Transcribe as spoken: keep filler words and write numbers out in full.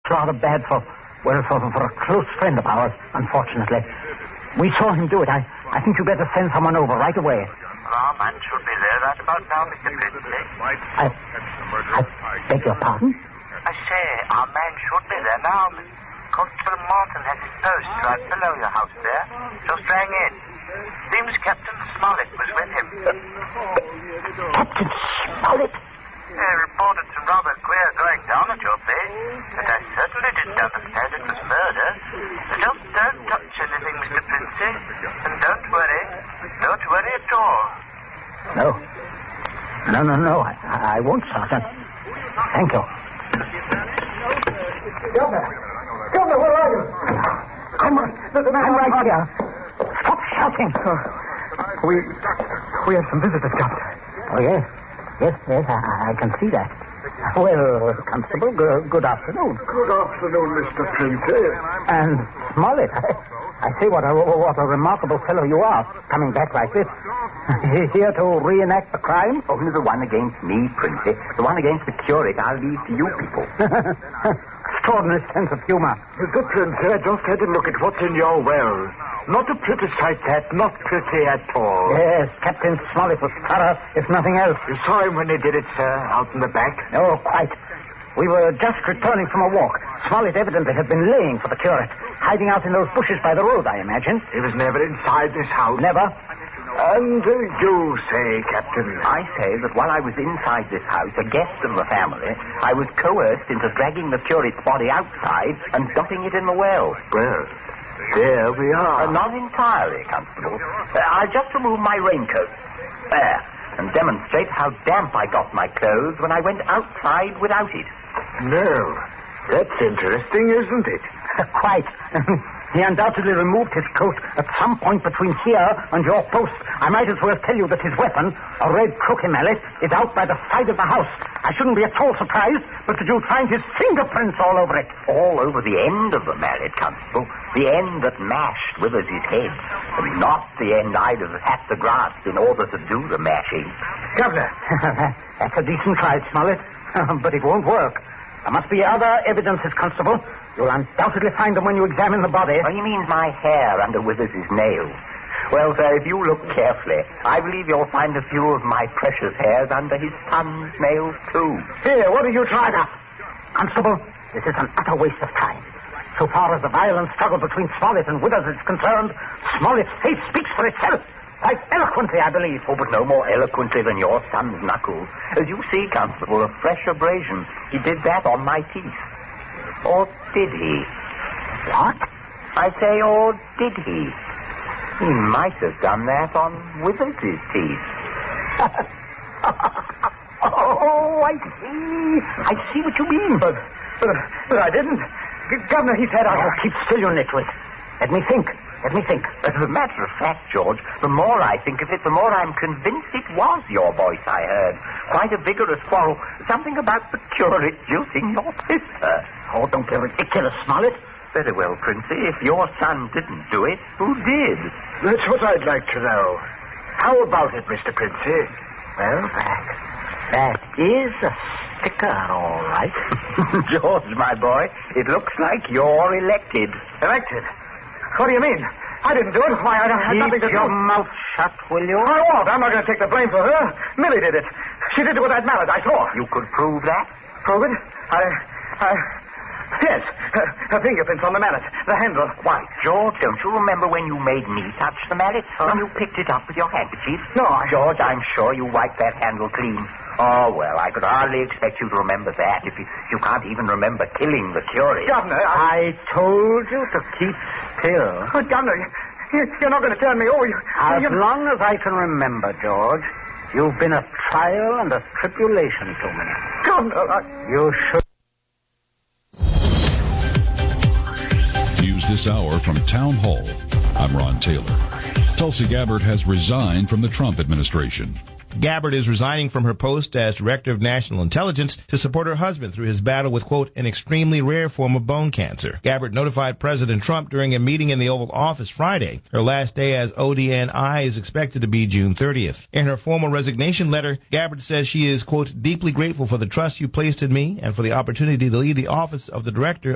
rather bad for, well, for, for a close friend of ours, unfortunately. We saw him do it. I, I think you better send someone over right away. Our man should be there right about now, Mister Princey. I, I beg your pardon? I say, our man should be there now. Constable Martin has his post right below your house there. Just rang in. Seems Captain Smollett was with him. Captain Smollett? They reported some rather queer going down at your place, but I certainly didn't understand it was murder. Just don't touch anything, Mister Princey, and don't worry. Don't worry at all. No. No, no, no. I, I won't, Sergeant. Thank you. Governor! Governor, where are you? Come on. I'm right here. Stop shouting. Uh, we... we have some visitors, Governor. Oh, yes. Yes, yes, I, I can see that. Well, Constable, good, good afternoon. Good afternoon, Mister Princey. And Smollett, I, I say what a, what a remarkable fellow you are, coming back like this. Here to reenact the crime? Only the one against me, Princey. The one against the curate I'll leave to you people. Extraordinary sense of humor. Good Princey, I just had a look at what's in your well. Not a pretty sight, that. Not pretty at all. Yes, Captain Smollett was thorough, if nothing else. You saw him when he did it, sir, out in the back? Oh, quite. We were just returning from a walk. Smollett evidently had been laying for the curate, hiding out in those bushes by the road, I imagine. He was never inside this house? Never. And uh, you say, Captain? I say that while I was inside this house, a guest of the family, I was coerced into dragging the curate's body outside and dumping it in the well. Well, there we are. Uh, not entirely, Constable. Uh, I'll just remove my raincoat. There. And demonstrate how damp I got my clothes when I went outside without it. No. That's interesting, isn't it? Quite. He undoubtedly removed his coat at some point between here and your post. I might as well tell you that his weapon, a red croquet mallet, is out by the side of the house. I shouldn't be at all surprised, but that you'd find his fingerprints all over it. All over the end of the mallet, Constable. The end that mashed Withers' head. And not the end I'd have had to grasp in order to do the mashing. Governor. That's a decent try, Smollett. But it won't work. There must be other evidences, Constable. You'll undoubtedly find them when you examine the body. Oh, he means my hair under Withers' nails. Well, sir, if you look carefully, I believe you'll find a few of my precious hairs under his son's nails, too. Here, what are you trying to... Constable, this is an utter waste of time. So far as the violent struggle between Smollett and Withers is concerned, Smollett's face speaks for itself. Quite eloquently, I believe. Oh, but no more eloquently than your son's knuckles. As you see, Constable, a fresh abrasion. He did that on my teeth. Or did he? What? I say, or did he? He might have done that on Withers' teeth. Oh, I see. I see what you mean. But, but, but I didn't. Governor, he said I... Oh, keep still, you nitwit. Let me think. Let me think. As a matter of fact, George, the more I think of it, the more I'm convinced it was your voice I heard. Quite a vigorous quarrel. Something about the curate jilting your sister. Oh, don't be ridiculous, Smollett. Very well, Princey. If your son didn't do it, who did? That's what I'd like to know. How about it, Mister Princey? Well, that, that is a sticker, all right. George, my boy, it looks like you're elected. Elected? What do you mean? I didn't do it. Why, I had Keep nothing to do. your mouth shut, will you? I won't. I'm not going to take the blame for her. Millie did it. She did it with that mallet. I saw. You could prove that? Prove it? I... I... Yes. Her, her fingerprints on the mallet. The handle. Why, George, don't you remember when you made me touch the mallet? Huh? When you picked it up with your handkerchief? No, I... George, I'm sure you wiped that handle clean. Oh, well, I could hardly expect you to remember that if you, you can't even remember killing the curate. Governor, I... I told you to keep still. But, Governor, you, you're not going to turn me over. You, as you... long as I can remember, George, you've been a trial and a tribulation to me. Governor, I... You should... News this hour from Town Hall. I'm Ron Taylor. Tulsi Gabbard has resigned from the Trump administration. Gabbard is resigning from her post as Director of National Intelligence to support her husband through his battle with, quote, an extremely rare form of bone cancer. Gabbard notified President Trump during a meeting in the Oval Office Friday. Her last day as O D N I is expected to be June thirtieth. In her formal resignation letter, Gabbard says she is, quote, deeply grateful for the trust you placed in me and for the opportunity to lead the office of the Director